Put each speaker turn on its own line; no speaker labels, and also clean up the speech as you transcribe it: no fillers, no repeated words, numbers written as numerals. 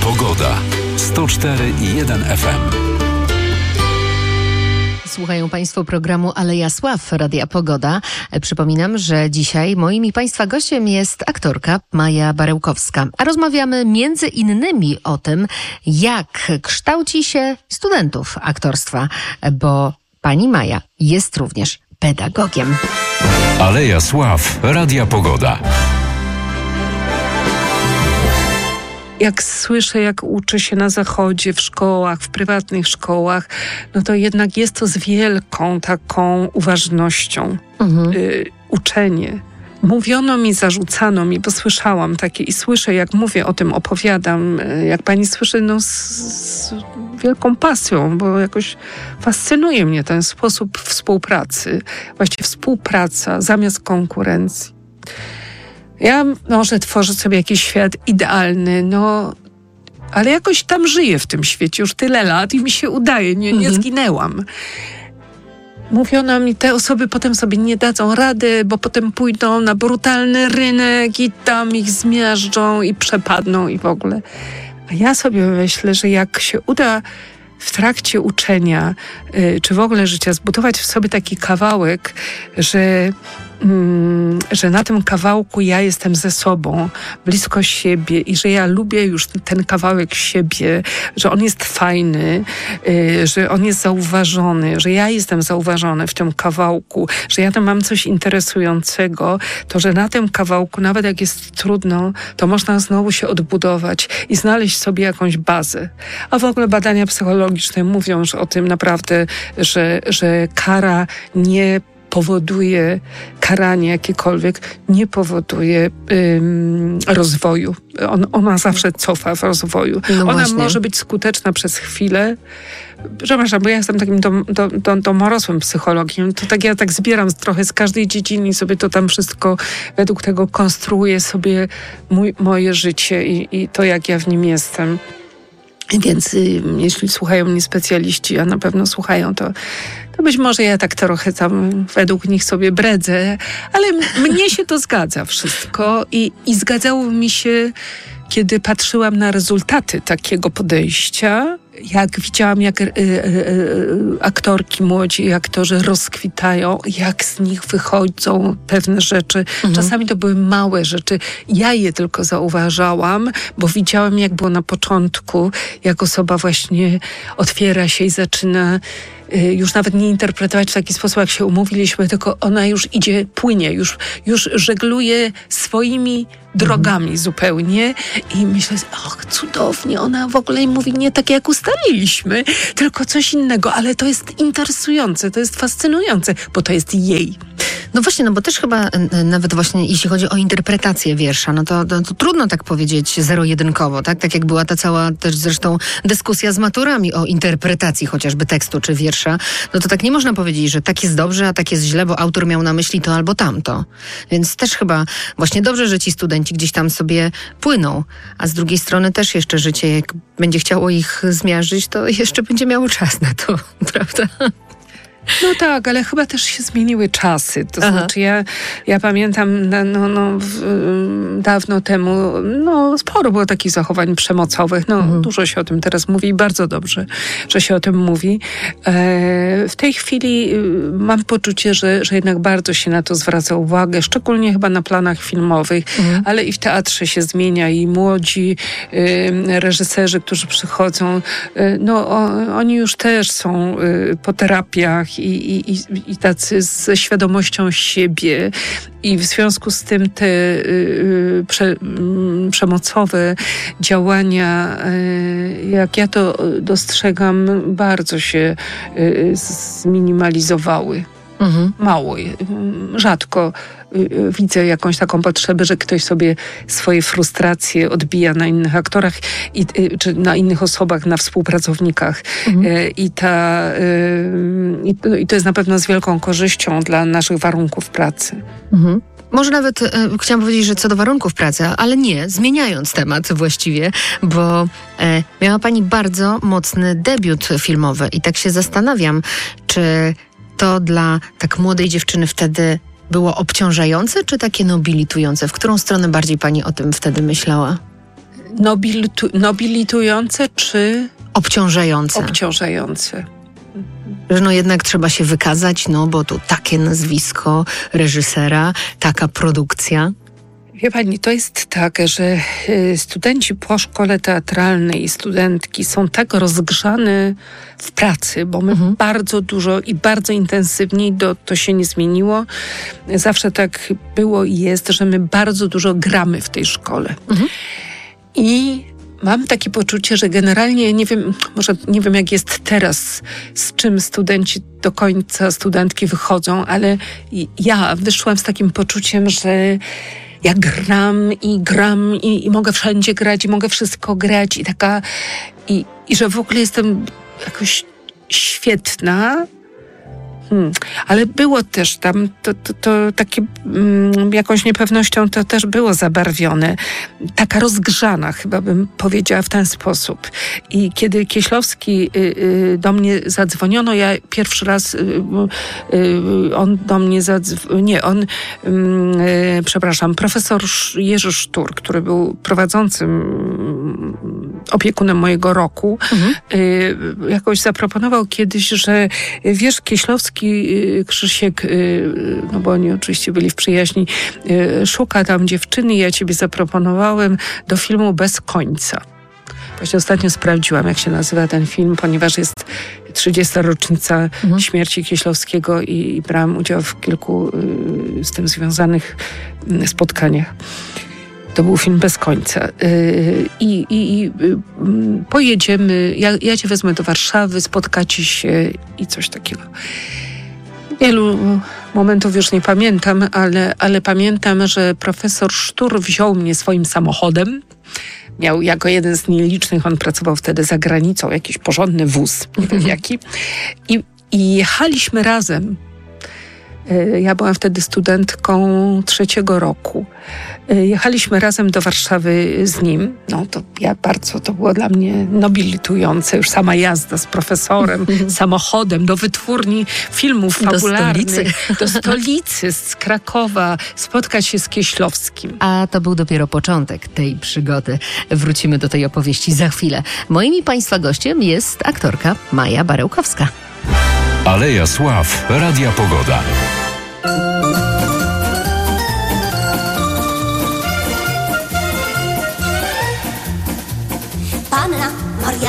Pogoda. 104,1 FM.
Słuchają Państwo programu Aleja Sław Radia Pogoda. Przypominam, że dzisiaj moim i Państwa gościem jest aktorka Maja Barełkowska. A rozmawiamy między innymi o tym, jak kształci się studentów aktorstwa, bo pani Maja jest również pedagogiem.
Aleja Sław Radia Pogoda.
Jak słyszę, jak uczy się na zachodzie, w szkołach, w prywatnych szkołach, no to jednak jest to z wielką taką uważnością. Uczenie. Mówiono mi, zarzucano mi, bo słyszałam takie i słyszę, jak mówię o tym, opowiadam, jak pani słyszy, no z wielką pasją, bo jakoś fascynuje mnie ten sposób współpracy. Właściwie współpraca zamiast konkurencji. Ja może tworzę sobie jakiś świat idealny, ale jakoś tam żyję w tym świecie już tyle lat i mi się udaje, nie zginęłam. Mówiono mi, te osoby potem sobie nie dadzą rady, bo potem pójdą na brutalny rynek i tam ich zmiażdżą i przepadną i w ogóle. A ja sobie myślę, że jak się uda w trakcie uczenia, czy w ogóle życia zbudować w sobie taki kawałek, że na tym kawałku ja jestem ze sobą, blisko siebie i że ja lubię już ten kawałek siebie, że on jest fajny, że on jest zauważony, że ja jestem zauważony w tym kawałku, że ja tam mam coś interesującego, to że na tym kawałku, nawet jak jest trudno, to można znowu się odbudować i znaleźć sobie jakąś bazę. A w ogóle badania psychologiczne mówią już o tym naprawdę, że kara nie powoduje, karanie jakiekolwiek nie powoduje rozwoju. Ona zawsze cofa w rozwoju. Ona właśnie może być skuteczna przez chwilę. Przepraszam, bo ja jestem takim domorosłym psychologiem. To tak ja tak zbieram trochę z każdej dziedziny i sobie to tam wszystko według tego konstruuję sobie moje życie i to, jak ja w nim jestem. Więc jeśli słuchają mnie specjaliści, a na pewno słuchają, to być może ja tak trochę tam według nich sobie bredzę, ale mnie się to zgadza wszystko i zgadzało mi się, kiedy patrzyłam na rezultaty takiego podejścia, jak widziałam, jak aktorki młodzi i aktorzy rozkwitają, jak z nich wychodzą pewne rzeczy. Czasami to były małe rzeczy. Ja je tylko zauważałam, bo widziałam, jak było na początku, jak osoba właśnie otwiera się i zaczyna już nawet nie interpretować w taki sposób, jak się umówiliśmy, tylko ona już idzie, płynie, już żegluje swoimi drogami zupełnie i myślę, cudownie, ona w ogóle mówi nie tak, jak ustaliliśmy, tylko coś innego, ale to jest interesujące, to jest fascynujące, bo to jest jej.
No właśnie, bo też chyba nawet właśnie jeśli chodzi o interpretację wiersza, to trudno tak powiedzieć zero-jedynkowo, tak? Tak jak była ta cała też zresztą dyskusja z maturami o interpretacji chociażby tekstu czy wiersza, to tak nie można powiedzieć, że tak jest dobrze, a tak jest źle, bo autor miał na myśli to albo tamto. Więc też chyba właśnie dobrze, że ci studenci gdzieś tam sobie płyną, a z drugiej strony też jeszcze życie, jak będzie chciało ich zmiażdżyć, to jeszcze będzie miało czas na to, prawda?
No tak, ale chyba też się zmieniły czasy. To znaczy ja pamiętam dawno temu, sporo było takich zachowań przemocowych. Dużo się o tym teraz mówi i bardzo dobrze, że się o tym mówi. W tej chwili mam poczucie, że jednak bardzo się na to zwraca uwagę, szczególnie chyba na planach filmowych, ale i w teatrze się zmienia i młodzi reżyserzy, którzy przychodzą, oni już też są po terapiach i tacy ze świadomością siebie i w związku z tym te przemocowe działania, jak ja to dostrzegam, bardzo się zminimalizowały. Mało, rzadko widzę jakąś taką potrzebę, że ktoś sobie swoje frustracje odbija na innych aktorach czy na innych osobach, na współpracownikach. I to jest na pewno z wielką korzyścią dla naszych warunków pracy.
Może nawet chciałam powiedzieć, że co do warunków pracy, ale nie, zmieniając temat właściwie, bo miała pani bardzo mocny debiut filmowy i tak się zastanawiam, czy to dla tak młodej dziewczyny wtedy było obciążające, czy takie nobilitujące? W którą stronę bardziej pani o tym wtedy myślała?
nobilitujące czy
Obciążające.
obciążające?
Że no jednak trzeba się wykazać, no bo tu takie nazwisko reżysera, taka produkcja.
Wie pani, to jest tak, że studenci po szkole teatralnej i studentki są tak rozgrzane w pracy, bo my bardzo dużo i bardzo intensywnie, to się nie zmieniło. Zawsze tak było i jest, że my bardzo dużo gramy w tej szkole. I mam takie poczucie, że generalnie nie wiem jak jest teraz, z czym studenci do końca, studentki wychodzą, ale ja wyszłam z takim poczuciem, że ja gram i mogę wszędzie grać i mogę wszystko grać i że w ogóle jestem jakoś świetna. Ale było też tam, to takie jakąś niepewnością to też było zabarwione. Taka rozgrzana, chyba bym powiedziała w ten sposób. I kiedy Kieślowski do mnie zadzwoniono, ja pierwszy raz on do mnie profesor Jerzy Sztur, który był prowadzącym opiekunem mojego roku, jakoś zaproponował kiedyś, że wiesz, Kieślowski Krzysiek, no bo oni oczywiście byli w przyjaźni, szuka tam dziewczyny, ja ciebie zaproponowałem do filmu Bez końca. Właśnie ostatnio sprawdziłam, jak się nazywa ten film, ponieważ jest 30. rocznica śmierci Kieślowskiego i brałam udział w kilku z tym związanych spotkaniach. To był film Bez końca. Pojedziemy, ja cię wezmę do Warszawy, spotkacie się i coś takiego. Wielu momentów już nie pamiętam, ale pamiętam, że profesor Sztur wziął mnie swoim samochodem. Miał jako jeden z nielicznych, on pracował wtedy za granicą, jakiś porządny wóz, nie wiem jaki. I jechaliśmy razem. Ja byłam wtedy studentką 3. roku. Jechaliśmy razem do Warszawy z nim. No to było dla mnie nobilitujące. Już sama jazda z profesorem, samochodem do wytwórni filmów fabularnych. Do stolicy, z Krakowa. Spotkać się z Kieślowskim.
A to był dopiero początek tej przygody. Wrócimy do tej opowieści za chwilę. Moim i Państwa gościem jest aktorka Maja Barełkowska.
Aleja Sław, Radia Pogoda.